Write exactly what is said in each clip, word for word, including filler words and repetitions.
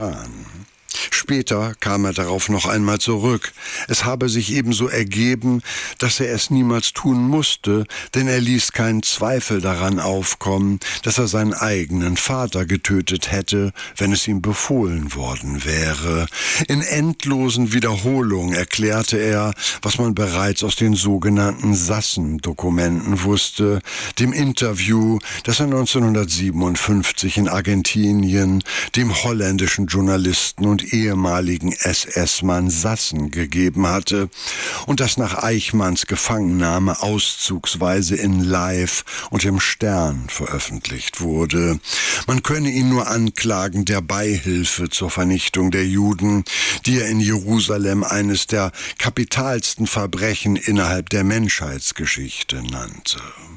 Später kam er darauf noch einmal zurück. Es habe sich ebenso ergeben, dass er es niemals tun musste, denn er ließ keinen Zweifel daran aufkommen, dass er seinen eigenen Vater getötet hätte, wenn es ihm befohlen worden wäre. In endlosen Wiederholungen erklärte er, was man bereits aus den sogenannten Sassen-Dokumenten wusste, dem Interview, das er neunzehnhundertsiebenundfünfzig in Argentinien dem holländischen Journalisten und ehemaligen S S-Mann Sassen gegeben hatte und das nach Eichmanns Gefangennahme auszugsweise in Live und im Stern veröffentlicht wurde. Man könne ihn nur anklagen der Beihilfe zur Vernichtung der Juden, die er in Jerusalem eines der kapitalsten Verbrechen innerhalb der Menschheitsgeschichte nannte.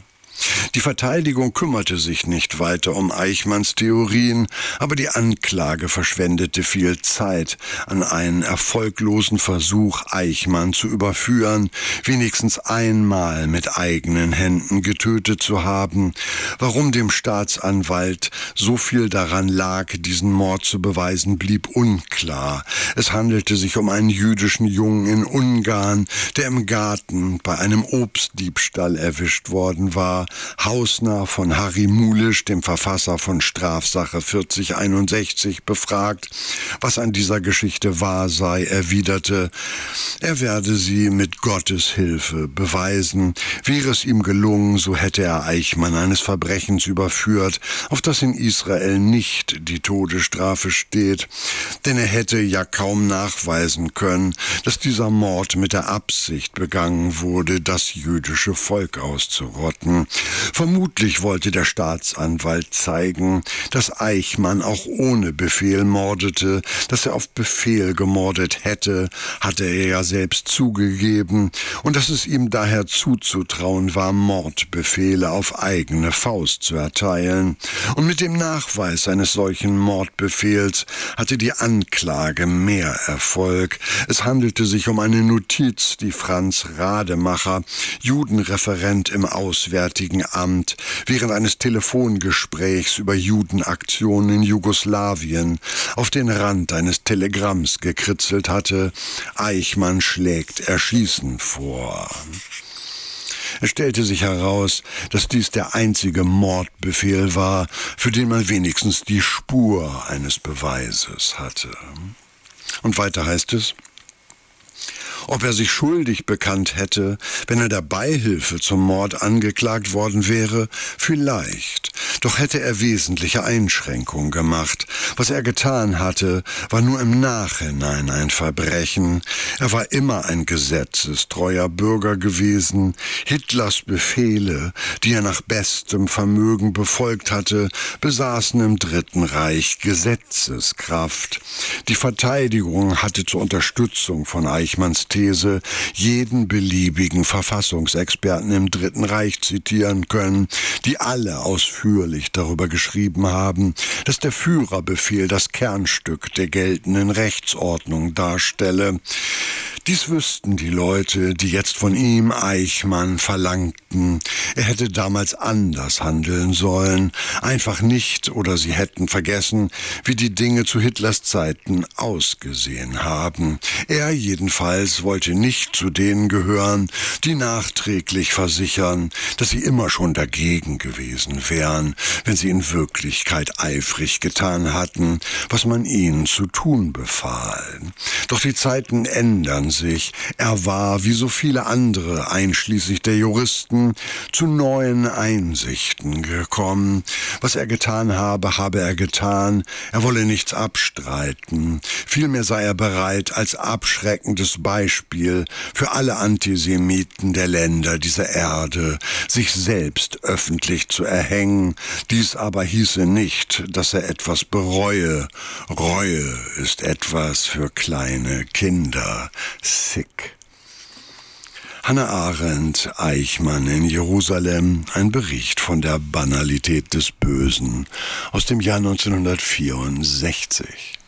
Die Verteidigung kümmerte sich nicht weiter um Eichmanns Theorien, aber die Anklage verschwendete viel Zeit an einen erfolglosen Versuch, Eichmann zu überführen, wenigstens einmal mit eigenen Händen getötet zu haben. Warum dem Staatsanwalt so viel daran lag, diesen Mord zu beweisen, blieb unklar. Es handelte sich um einen jüdischen Jungen in Ungarn, der im Garten bei einem Obstdiebstahl erwischt worden war, hausnah von Harry Mulisch, dem Verfasser von Strafsache vierzig einundsechzig, befragt, was an dieser Geschichte wahr sei, erwiderte, er werde sie mit Gottes Hilfe beweisen. Wäre es ihm gelungen, so hätte er Eichmann eines Verbrechens überführt, auf das in Israel nicht die Todesstrafe steht, denn er hätte ja kaum nachweisen können, dass dieser Mord mit der Absicht begangen wurde, das jüdische Volk auszurotten. Vermutlich wollte der Staatsanwalt zeigen, dass Eichmann auch ohne Befehl mordete, dass er auf Befehl gemordet hätte, hatte er ja selbst zugegeben, und dass es ihm daher zuzutrauen war, Mordbefehle auf eigene Faust zu erteilen. Und mit dem Nachweis eines solchen Mordbefehls hatte die Anklage mehr Erfolg. Es handelte sich um eine Notiz, die Franz Rademacher, Judenreferent im Auswärtigen Amt, während eines Telefongesprächs über Judenaktionen in Jugoslawien auf den Rand eines Telegramms gekritzelt hatte: Eichmann schlägt Erschießen vor. Es stellte sich heraus, dass dies der einzige Mordbefehl war, für den man wenigstens die Spur eines Beweises hatte. Und weiter heißt es: Ob er sich schuldig bekannt hätte, wenn er der Beihilfe zum Mord angeklagt worden wäre? Vielleicht. Doch hätte er wesentliche Einschränkungen gemacht. Was er getan hatte, war nur im Nachhinein ein Verbrechen. Er war immer ein gesetzestreuer Bürger gewesen. Hitlers Befehle, die er nach bestem Vermögen befolgt hatte, besaßen im Dritten Reich Gesetzeskraft. Die Verteidigung hatte zur Unterstützung von Eichmanns These jeden beliebigen Verfassungsexperten im Dritten Reich zitieren können, die alle ausführlich darüber geschrieben haben, dass der Führerbefehl das Kernstück der geltenden Rechtsordnung darstelle. Dies wüssten die Leute, die jetzt von ihm, Eichmann, verlangten, er hätte damals anders handeln sollen, einfach nicht, oder sie hätten vergessen, wie die Dinge zu Hitlers Zeiten ausgesehen haben. Er jedenfalls wollte nicht zu denen gehören, die nachträglich versichern, dass sie immer schon dagegen gewesen wären, wenn sie in Wirklichkeit eifrig getan hatten, was man ihnen zu tun befahl. Doch die Zeiten ändern sich. Er war, wie so viele andere, einschließlich der Juristen, zu neuen Einsichten gekommen. Was er getan habe, habe er getan. Er wolle nichts abstreiten. Vielmehr sei er bereit, als abschreckendes Beispiel für alle Antisemiten der Länder dieser Erde sich selbst öffentlich zu erhängen. Dies aber hieße nicht, dass er etwas bereue. Reue ist etwas für kleine Kinder. Sick. Hannah Arendt, Eichmann in Jerusalem, ein Bericht von der Banalität des Bösen aus dem Jahr neunzehnhundertvierundsechzig.